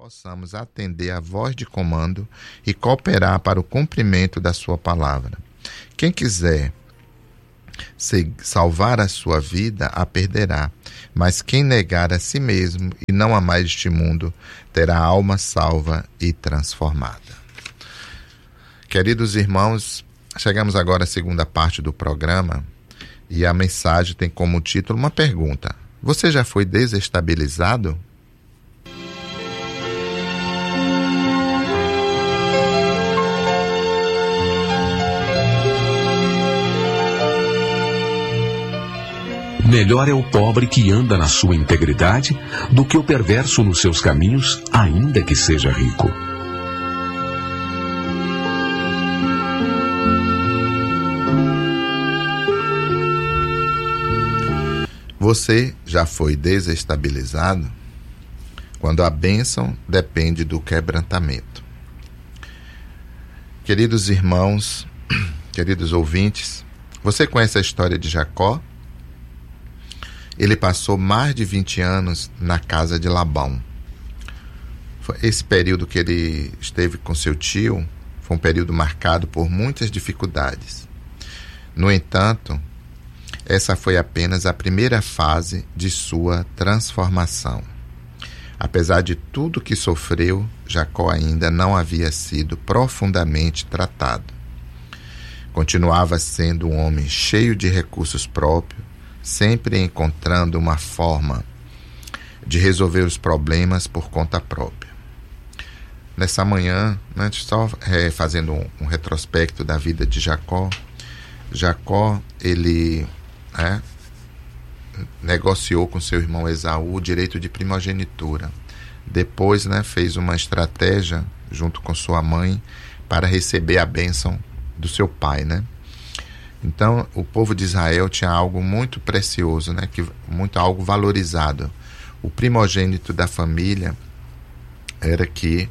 possamos atender à voz de comando e cooperar para o cumprimento da sua palavra. Quem quiser salvar a sua vida, a perderá. Mas quem negar a si mesmo e não amar este mundo, terá a alma salva e transformada. Queridos irmãos, chegamos agora à segunda parte do programa e a mensagem tem como título uma pergunta. Você já foi desestabilizado? Melhor é o pobre que anda na sua integridade do que o perverso nos seus caminhos, ainda que seja rico. Você já foi desestabilizado? Quando a bênção depende do quebrantamento. Queridos irmãos, queridos ouvintes, você conhece a história de Jacó? Ele passou mais de 20 anos na casa de Labão. Esse período que ele esteve com seu tio foi um período marcado por muitas dificuldades. No entanto, essa foi apenas a primeira fase de sua transformação. Apesar de tudo que sofreu, Jacó ainda não havia sido profundamente tratado. Continuava sendo um homem cheio de recursos próprios, sempre encontrando uma forma de resolver os problemas por conta própria. Nessa manhã, só fazendo um retrospecto da vida de Jacó, ele negociou com seu irmão Esaú o direito de primogenitura. Depois, fez uma estratégia junto com sua mãe para receber a bênção do seu pai, Então, o povo de Israel tinha algo muito precioso, algo valorizado. O primogênito da família era que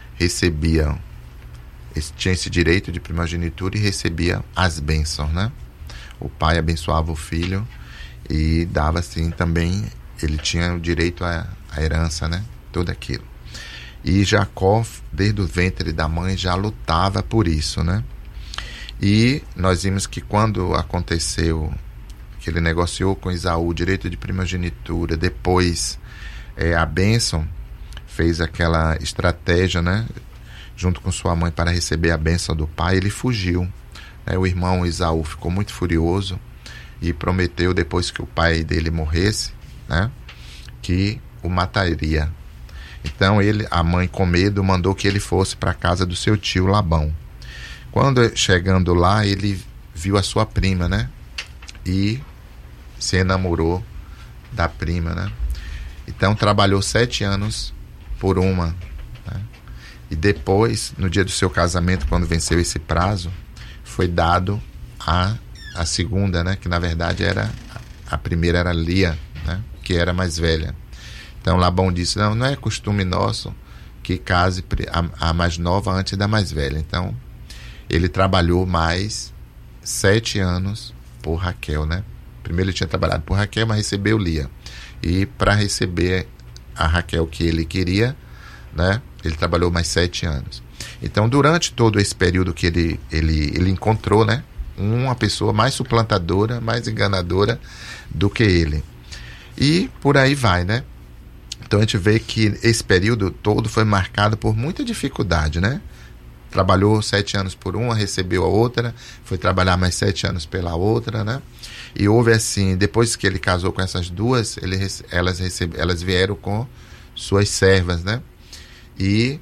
tinha esse direito de primogenitura e recebia as bênçãos, O pai abençoava o filho e dava assim também, ele tinha o direito à herança, Tudo aquilo. E Jacó, desde o ventre da mãe, já lutava por isso, E nós vimos que quando aconteceu que ele negociou com Esaú o direito de primogenitura, depois a bênção, fez aquela estratégia, junto com sua mãe para receber a bênção do pai, ele fugiu. O irmão Esaú ficou muito furioso e prometeu, depois que o pai dele morresse, que o mataria. Então a mãe, com medo, mandou que ele fosse para a casa do seu tio Labão. Quando chegando lá, ele viu a sua prima, E se enamorou da prima, Então trabalhou 7 anos por uma, E depois, no dia do seu casamento, quando venceu esse prazo, foi dado a segunda, que na verdade a primeira era Lia, que era mais velha. Então Labão disse, não é costume nosso que case a mais nova antes da mais velha. Então ele trabalhou mais 7 anos por Raquel, Primeiro ele tinha trabalhado por Raquel, mas recebeu Lia. E para receber a Raquel que ele queria, ele trabalhou mais 7 anos. Então, durante todo esse período que ele encontrou, uma pessoa mais suplantadora, mais enganadora do que ele. E por aí vai, Então a gente vê que esse período todo foi marcado por muita dificuldade, Trabalhou 7 anos por uma, recebeu a outra, foi trabalhar mais 7 anos pela outra, E houve assim, depois que ele casou com essas duas, elas vieram com suas servas, E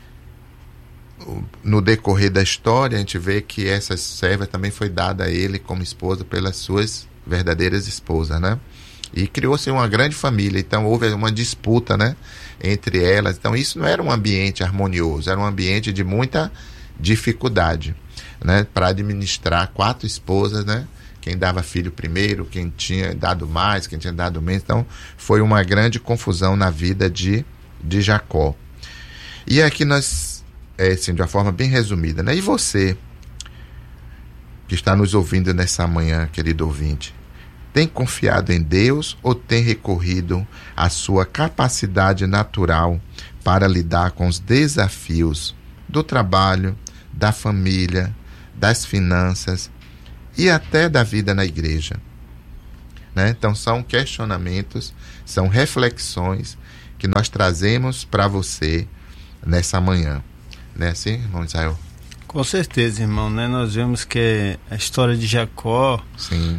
no decorrer da história, a gente vê que essa serva também foi dada a ele como esposa pelas suas verdadeiras esposas, E criou-se uma grande família, então houve uma disputa, entre elas. Então isso não era um ambiente harmonioso, era um ambiente de muita dificuldade, para administrar 4 esposas, Quem dava filho primeiro, quem tinha dado mais, quem tinha dado menos. Então foi uma grande confusão na vida de Jacó. E aqui nós, assim, de uma forma bem resumida, E você, que está nos ouvindo nessa manhã, querido ouvinte, tem confiado em Deus ou tem recorrido à sua capacidade natural para lidar com os desafios do trabalho, da família, das finanças e até da vida na igreja, né? Então são questionamentos, são reflexões que nós trazemos para você nessa manhã, né? Assim, irmão Israel? Com certeza, irmão, né? Nós vemos que a história de Jacó, sim,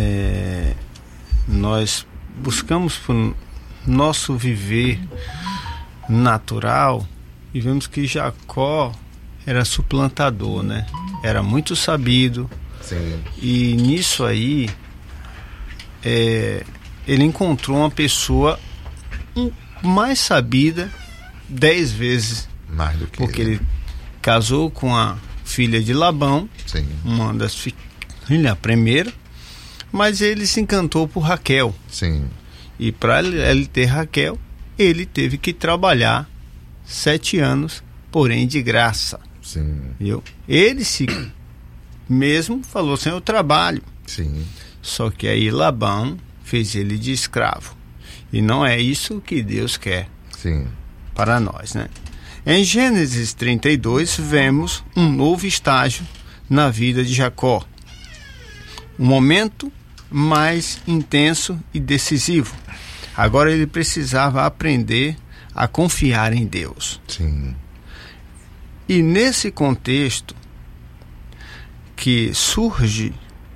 nós buscamos por nosso viver natural e vemos que Jacó era suplantador, né? Era muito sabido. sim, E nisso aí ele encontrou uma pessoa mais sabida 10 vezes mais do que porque ele casou com a filha de Labão, sim, uma das filhas, a primeira, mas ele se encantou por Raquel. sim, E para ele ter Raquel, ele teve que trabalhar 7 anos, porém de graça. sim, Viu? Ele se mesmo falou assim: eu trabalho. sim, Só que aí Labão fez ele de escravo. E não é isso que Deus quer sim, para nós, né? Em Gênesis 32, vemos um novo estágio na vida de Jacó. Um momento mais intenso e decisivo. Agora ele precisava aprender a confiar em Deus. sim, E nesse contexto que surge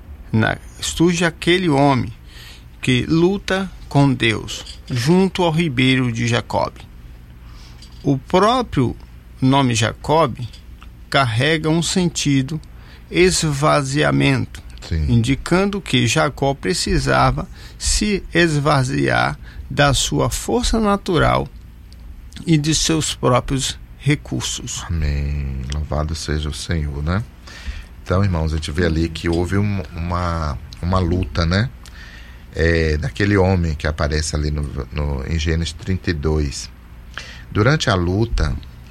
aquele homem que luta com Deus junto ao ribeiro de Jacobe. O próprio nome Jacobe carrega um sentido esvaziamento, sim, indicando que Jacó precisava se esvaziar da sua força natural e de seus próprios recursos. amém, louvado seja o Senhor, né? Então, irmãos, a gente vê ali que houve uma luta, né? Daquele homem que aparece ali em Gênesis 32. Durante a luta,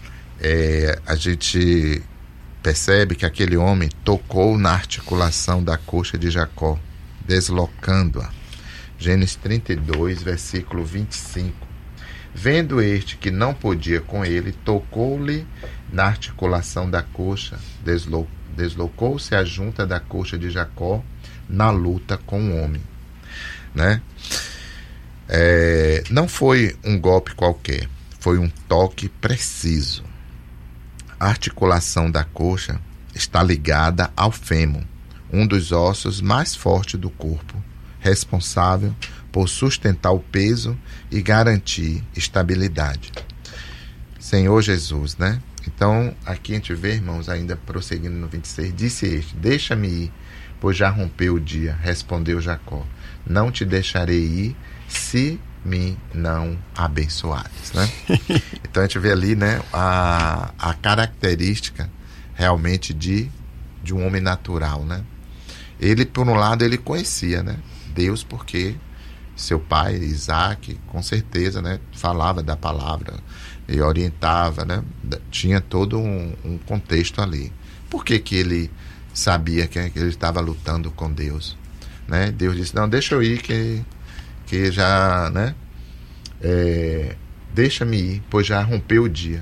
a gente percebe que aquele homem tocou na articulação da coxa de Jacó, deslocando-a. Gênesis 32, versículo 25. Vendo este que não podia com ele, tocou-lhe na articulação da coxa, deslocou-se a junta da coxa de Jacó na luta com o homem, né? Não foi um golpe qualquer, foi um toque preciso. A articulação da coxa está ligada ao fêmur, um dos ossos mais fortes do corpo, responsável por sustentar o peso e garantir estabilidade. Senhor Jesus, né? Então, aqui a gente vê, irmãos, ainda prosseguindo no 26, disse este: deixa-me ir, pois já rompeu o dia. Respondeu Jacó: não te deixarei ir se me não abençoares, né? Então a gente vê ali, né, a característica realmente de um homem natural, né? Ele, por um lado, ele conhecia, né, Deus, porque seu pai, Isaac, com certeza, né, falava da palavra e orientava, né? Tinha todo um contexto ali. Por que ele sabia que ele estava lutando com Deus, né? Deus disse: não, deixa eu ir, que já, né? Deixa-me ir, pois já rompeu o dia.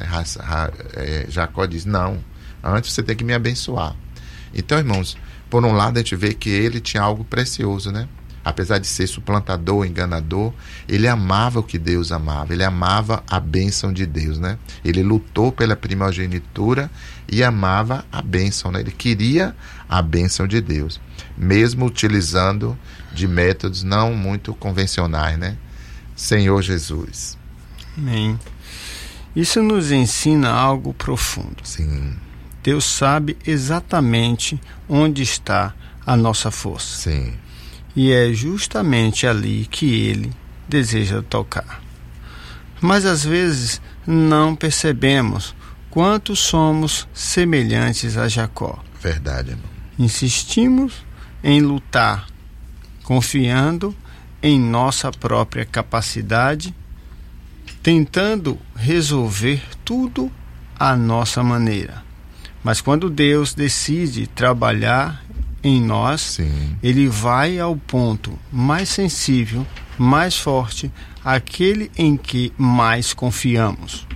Jacó diz: não, antes você tem que me abençoar. Então, irmãos, por um lado a gente vê que ele tinha algo precioso, né? Apesar de ser suplantador, enganador, ele amava o que Deus amava, ele amava a bênção de Deus, né? Ele lutou pela primogenitura e amava a bênção, né? Ele queria a bênção de Deus, mesmo utilizando de métodos não muito convencionais, né? Senhor Jesus. Amém. Isso nos ensina algo profundo. Sim. Deus sabe exatamente onde está a nossa força. Sim. E é justamente ali que Ele deseja tocar. Mas às vezes não percebemos quanto somos semelhantes a Jacó. Verdade, irmão. Insistimos em lutar, confiando em nossa própria capacidade, tentando resolver tudo à nossa maneira. Mas quando Deus decide trabalhar em nós, sim, Ele vai ao ponto mais sensível, mais forte, aquele em que mais confiamos.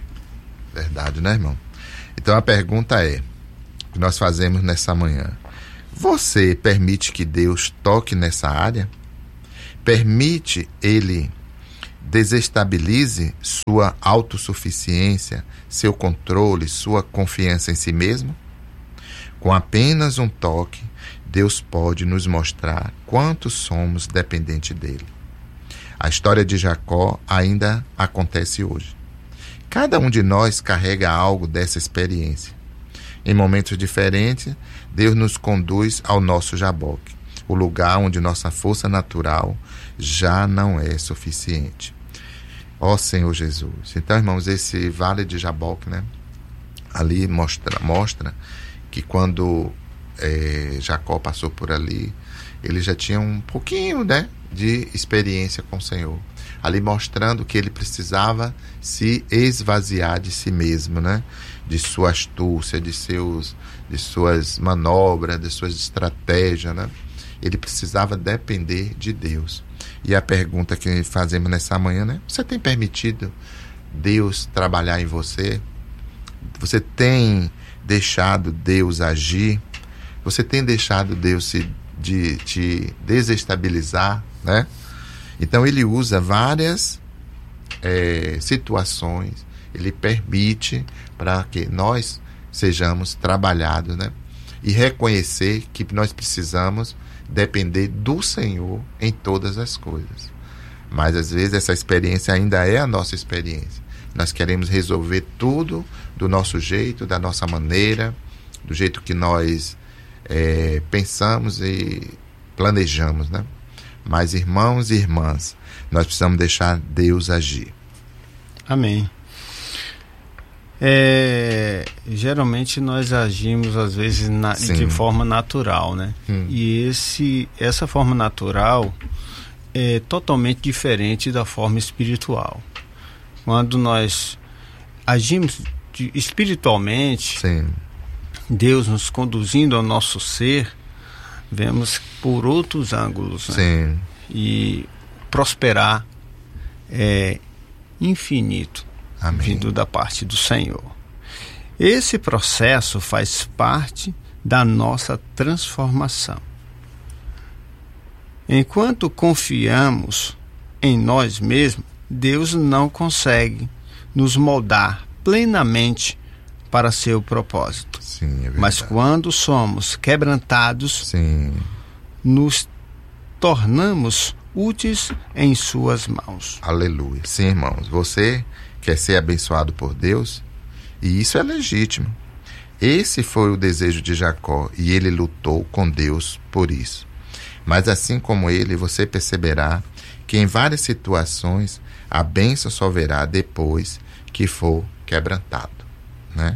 Verdade, né, irmão? Então a pergunta é, que nós fazemos nessa manhã: você permite que Deus toque nessa área? Permite Ele desestabilize sua autossuficiência, seu controle, sua confiança em si mesmo? Com apenas um toque, Deus pode nos mostrar quanto somos dependentes dele. A história de Jacó ainda acontece hoje. Cada um de nós carrega algo dessa experiência. Em momentos diferentes, Deus nos conduz ao nosso Jaboque, o lugar onde nossa força natural já não é suficiente. Ó Senhor Jesus. Então, irmãos, esse vale de Jaboque, né? Ali mostra que quando Jacó passou por ali, ele já tinha um pouquinho, né, de experiência com o Senhor. Ali mostrando que ele precisava se esvaziar de si mesmo, né? De sua astúcia, de suas manobras, de suas estratégias, né? Ele precisava depender de Deus. E a pergunta que fazemos nessa manhã, né? Você tem permitido Deus trabalhar em você? Você tem deixado Deus agir? Você tem deixado Deus te desestabilizar, né? Então ele usa várias situações, ele permite para que nós sejamos trabalhados, né? E reconhecer que nós precisamos depender do Senhor em todas as coisas. Mas às vezes essa experiência ainda é a nossa experiência. Nós queremos resolver tudo do nosso jeito, da nossa maneira, do jeito que nós pensamos e planejamos, né? Mas irmãos e irmãs, nós precisamos deixar Deus agir. Amém. Geralmente nós agimos às vezes de forma natural, né? E essa forma natural é totalmente diferente da forma espiritual. Quando nós agimos espiritualmente, Sim. Deus nos conduzindo ao nosso ser, vemos por outros ângulos, né? Sim. E prosperar é infinito. Amém. Vindo da parte do Senhor. Esse processo faz parte da nossa transformação. Enquanto confiamos em nós mesmos, Deus não consegue nos moldar plenamente para seu propósito. Sim, é verdade. Mas quando somos quebrantados, Sim. nos tornamos úteis em suas mãos. Aleluia. Sim, irmãos, você quer ser abençoado por Deus, e isso é legítimo. Esse foi o desejo de Jacó, e ele lutou com Deus por isso. Mas assim como ele, você perceberá que em várias situações a bênção só virá depois que for quebrantado, né?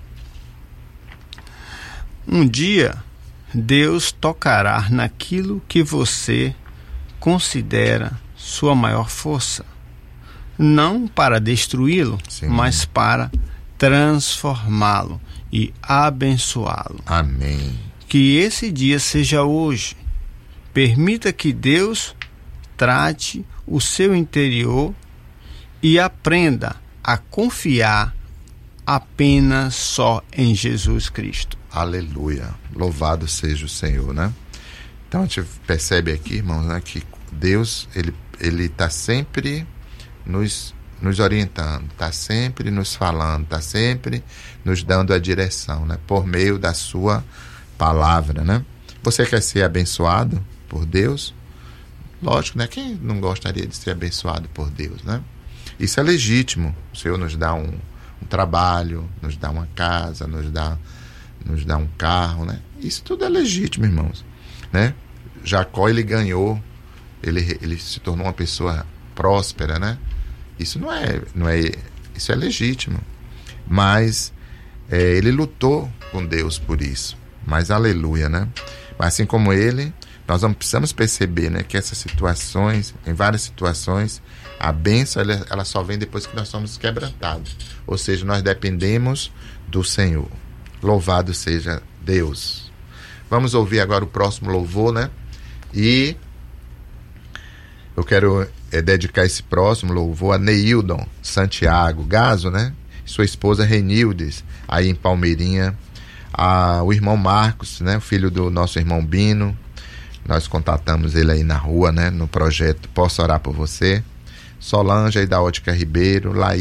Um dia, Deus tocará naquilo que você considera sua maior força. Não para destruí-lo, Sim. mas para transformá-lo e abençoá-lo. Amém. Que esse dia seja hoje. Permita que Deus trate o seu interior e aprenda a confiar apenas só em Jesus Cristo. Aleluia. Louvado seja o Senhor, né? Então a gente percebe aqui, irmãos, né, que Deus, ele está sempre nos orientando, está sempre nos falando, está sempre nos dando a direção, né? Por meio da sua palavra, né? Você quer ser abençoado por Deus? Lógico, né? Quem não gostaria de ser abençoado por Deus, né? Isso é legítimo. O Senhor nos dá um trabalho, nos dá uma casa, nos dá um carro, né? Isso tudo é legítimo, irmãos, né? Jacó, ele ganhou, ele se tornou uma pessoa próspera, né? Isso não é, isso é legítimo. Mas ele lutou com Deus por isso. Mas aleluia, né? Mas assim como ele, nós não precisamos perceber, né, que essas situações, em várias situações, a bênção ela só vem depois que nós somos quebrantados. Ou seja, nós dependemos do Senhor. Louvado seja Deus. Vamos ouvir agora o próximo louvor, né? E eu quero dedicar esse próximo louvor a Neildon Santiago Gaso, né? sua esposa Renildes, aí em Palmeirinha, o irmão Marcos, né, o filho do nosso irmão Bino, nós contatamos ele aí na rua, né, no projeto Posso Orar por Você, Solange aí da Ótica Ribeiro, Laís